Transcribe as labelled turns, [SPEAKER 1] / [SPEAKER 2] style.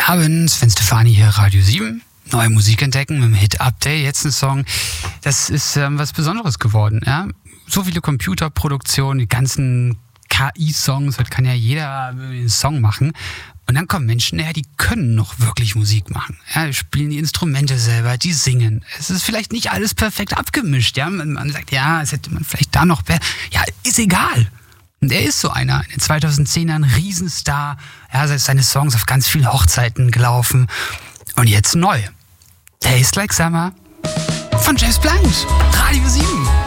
[SPEAKER 1] Abend, Sven Stefani hier, Radio 7. Neue Musik entdecken mit dem Hit-Update. Jetzt ein Song, das ist was Besonderes geworden. Ja? So viele Computerproduktionen, die ganzen KI-Songs, heute kann ja jeder einen Song machen. Und dann kommen Menschen her, die können noch wirklich Musik machen. Ja, die spielen die Instrumente selber, die singen. Es ist vielleicht nicht alles perfekt abgemischt. Ja? Man sagt, ja, es hätte man vielleicht da noch... Ja, ist egal. Und er ist so einer. In den 2010ern Riesenstar. Ja, seine Songs auf ganz vielen Hochzeiten gelaufen. Und jetzt neu. Taste Like Summer von James Blunt. Radio 7.